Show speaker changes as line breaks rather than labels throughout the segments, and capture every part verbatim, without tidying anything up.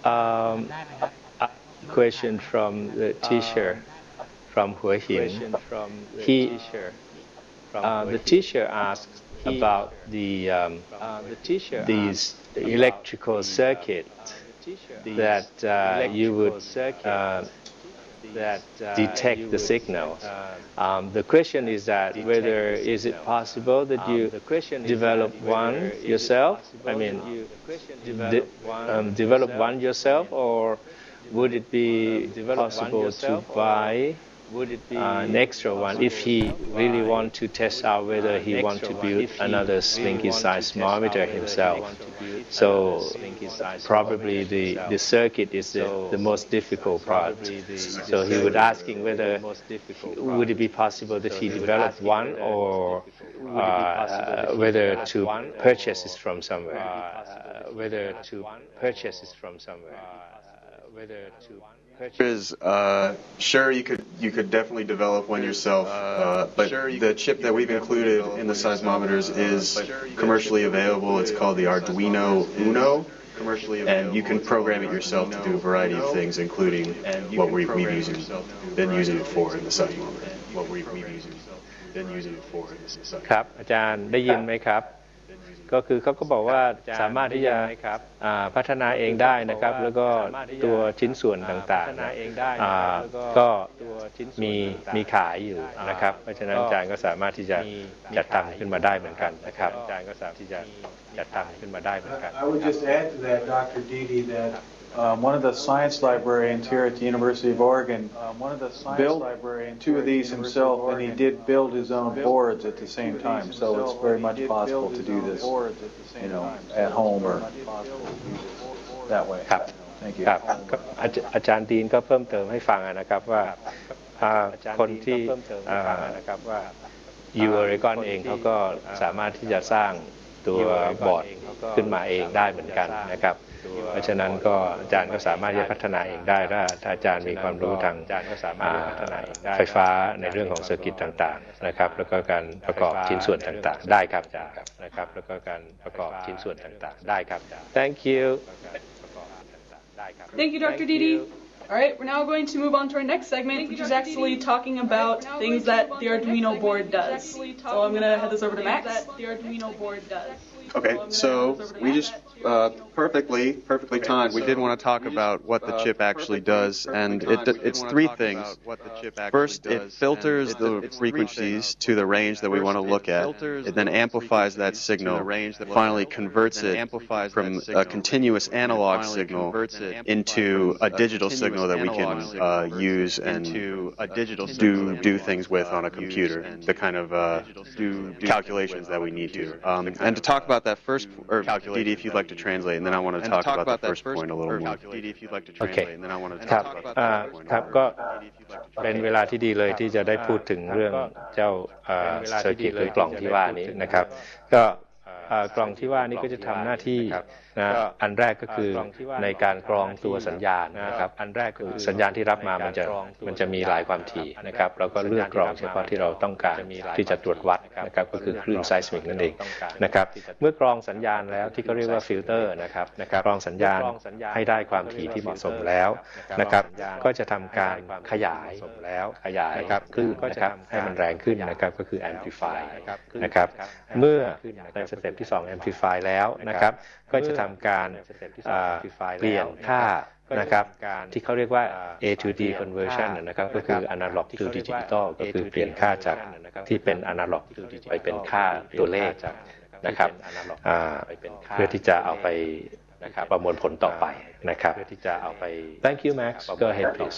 Um, a question from the teacher from Hua Hin. He, uh, the teacher asked about the um, these electrical circuit that uh, you would uh, detect the signals. Um, the question is that whether is it possible that you develop one yourself? I mean, de um, develop one yourself, or would it be possible to buy uh, an extra one if he really want to test out whether he want to build another slinky seismometer himself? So probably the, the circuit is the, the most difficult part. So he was asking whether would it be possible that he develop one, or uh, whether to purchase it from somewhere. Uh, whether to purchase it from somewhere. Whether to
Is uh, sure you could you could definitely develop one yourself, uh, but the chip that we've included in the seismometers is commercially available. It's called the Arduino Uno, and you can program it yourself to do a variety of things, including what we, we've using, been using it for in the seismometer. What we, we've using, been using it for in the seismometer.
ครับอาจารย์ได้ยินไหมครับก็คือเขาก็บอกว่าสามารถที่จะพัฒนาเองได้นะครับแล้วก็ตัวชิ้นส่วนต่างๆก็มีมีขายอยู่นะครับเพราะฉะนั้นอาจารย์ก็สามารถที่จะจัดทำขึ้นมาได้เหมือนกันนะครับอาจารย์ก็สามารถที่จะจัดทำขึ้นมาได้เหมือนกัน
I would just add to that, Doctor Dede, that Um, one of the science librarians here at the University of Oregon um, one of the built two of these himself, and he did build his own boards at the same time. So it's very much possible to do this, you know, at home or that way.
ครับ
Thank you.
ครับอาจารย์ดีนก็เพิ่มเติมให้ฟังนะครับว่าคนที่ยูออริกอนเองเขาก็สามารถที่จะสร้างตัวบอร์ดขึ้นมาเองได้เหมือนกันนะครับเพราะฉะนั้นก็อาจารย์ก็สามารถจะพัฒนาเองได้ถ้าถ้าอาจารย์มีความรู้ทางไฟฟ้าในเรื่องของเซอร์กิตต่างๆนะครับแล้วก็การประกอบชิ้นส่วนต่างๆได้ครับอาจารย์นะครับแล้วก็การประกอบชิ้นส่วนต่างๆได้ครับ Thank you
Thank you, Doctor Dede. All right, we're now going to move on to our next segment, which is actually talking about things that the Arduino board does. So I'm going to head this over to Max.
Okay, so we just uh, perfectly, perfectly timed. We did want to talk about what the chip actually does, and it, it's three things. First, it filters the frequencies to the range that we want to look at. It then amplifies that signal, finally converts it from a continuous analog signal into a digital signal that we can uh, use and do do things with on a computer, the kind of uh, calculations that we need to. Um, and to talk about that first, or Dede, if you'd like to translate, and then I want to talk about the first point a little more.
โอเคครับครับก็เป็นเวลาที่ดีเลยที่จะได้พูดถึงเรื่องเจ้าเซอร์กิตหรือกล่องที่ว่านี้นะครับก็กล่องที่ว่านี้ก็จะทำหน้าที่นะอันแรกก็คือในการกรองตัวสัญญาณนะครับอันแรกคือสัญญาณที่รับมามันจะมันจะมีหลายความถี่นะครับเราก็เลือกกรองเฉพาะที่เราต้องการที่จะตรวจวัดนะครับก็คือคลื่นไซสมิกนั่นเองนะครับเมื่อกรองสัญญาณแล้วที่เขาเรียกว่าฟิลเตอร์นะครับกรองสัญญาณให้ได้ความถี่ที่เหมาะสมแล้วนะครับก็จะทำการขยายแล้วขยายนะครับคลื่นนะครับให้มันแรงขึ้นนะครับก็คือ amplify นะครับเมื่อในสเต็ปที่สอง amplify แล้วนะครับก็จะทำการเปลี่ยนค่านะครับที่เขาเรียกว่า A to D conversion นะครับก็คือ analog to digital ก็คือเปลี่ยนค่าจากที่เป็น analog ไปเป็นค่าตัวเลขนะครับเพื่อที่จะเอาไปประมวลผลต่อไปนะครับ Thank you Max Go ahead please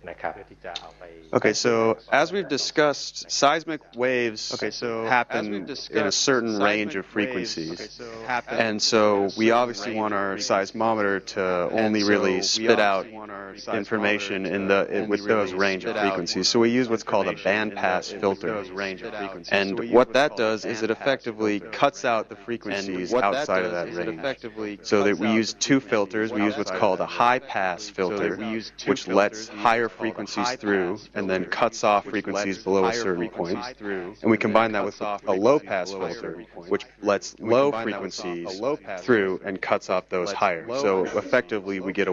Okay, so as we've discussed, seismic waves okay, so happen in a certain range of frequencies. Okay, so and so we obviously want our seismometer to only so really spit out information in the in, with those range of frequencies. So we use what's called a bandpass filter. And what that does is it effectively cuts out the frequencies outside of that range. So that we use two filters. We use what's called a high-pass filter, which lets higher frequencies through and then cuts off frequencies below a certain point. And we combine that with a low-pass filter, which lets low frequencies through and cuts off those higher. So effectively we get a